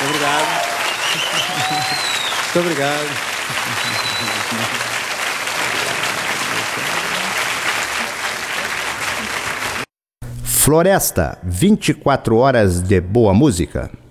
Obrigado. Muito obrigado. Floresta, 24 horas de boa música.